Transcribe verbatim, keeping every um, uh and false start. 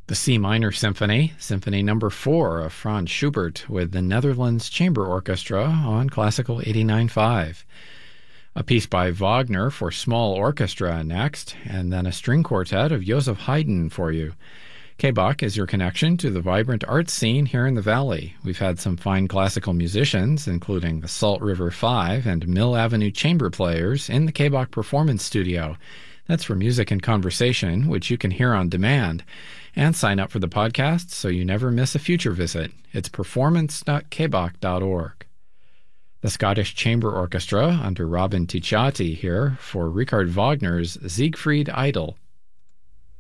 The C minor symphony, Symphony number four of Franz Schubert with the Netherlands Chamber Orchestra on Classical eighty-nine point five. A piece by Wagner for small orchestra next, and then a string quartet of Joseph Haydn for you. K B O C is your connection to the vibrant arts scene here in the Valley. We've had some fine classical musicians, including the Salt River Five and Mill Avenue Chamber Players in the K B O C Performance Studio. That's for music and conversation, which you can hear on demand. And sign up for the podcast so you never miss a future visit. It's performance dot k b o c dot org. The Scottish Chamber Orchestra under Robin Ticciati here for Richard Wagner's Siegfried Idyll.